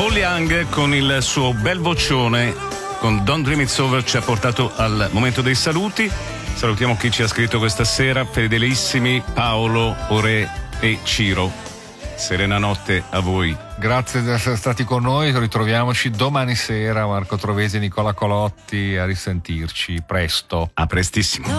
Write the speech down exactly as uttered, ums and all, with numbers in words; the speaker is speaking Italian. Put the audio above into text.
Paul Young con il suo bel vocione con Don't Dream It's Over ci ha portato al momento dei saluti. Salutiamo chi ci ha scritto questa sera: fedelissimi Paolo, Ore e Ciro. Serena notte a voi. Grazie di essere stati con noi, ritroviamoci domani sera. Marco Trovesi e Nicola Colotti, a risentirci presto. A prestissimo.